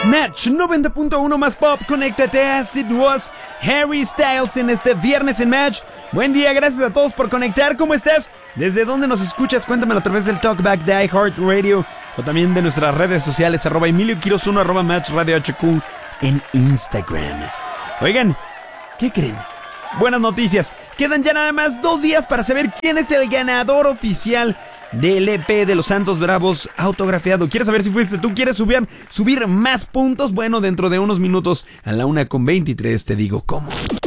Match 90.1 más pop, conéctate as it was Harry Styles en este viernes en Match. Buen día, gracias a todos por conectar. ¿Cómo estás? ¿Desde dónde nos escuchas? Cuéntamelo a través del Talkback de iHeartRadio o también de nuestras redes sociales @Emilio Quiroz 1 @Match Radio HQ en Instagram. Oigan, ¿qué creen? Buenas noticias. Quedan ya nada más 2 días para saber quién es el ganador oficial del EP de los Santos Bravos autografiado. ¿Quieres saber si fuiste tú? ¿Quieres subir más puntos? Bueno, dentro de unos minutos a la 1:23 te digo cómo.